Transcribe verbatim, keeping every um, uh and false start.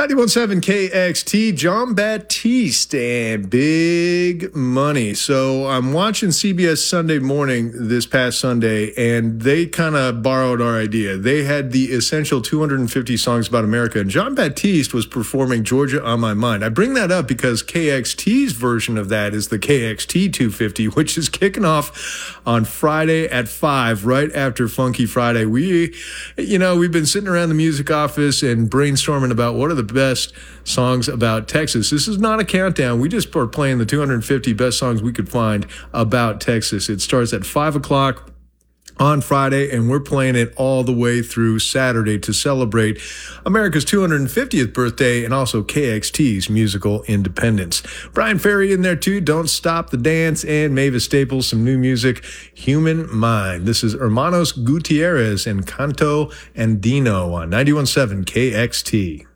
ninety-one point seven K X T, Jon Batiste and Big Money. So I'm watching C B S Sunday Morning this past Sunday, and they kind of borrowed our idea. They had the essential two hundred fifty songs about America, and Jon Batiste was performing Georgia on My Mind. I bring that up because K X T's version of that is the K X T two fifty, which is kicking off on Friday at five, right after Funky Friday. We, you know, we've been sitting around the music office and brainstorming about what are the best songs about Texas. This is not a countdown. We just are playing the two hundred fifty best songs we could find about Texas. It starts at five o'clock on Friday, and we're playing it all the way through Saturday to celebrate America's two hundred fiftieth birthday and also K X T's musical independence. Brian Ferry in there too, Don't Stop the Dance, and Mavis Staples, some new music, Human Mind. This is Hermanos Gutierrez and Canto Andino on ninety-one point seven K X T.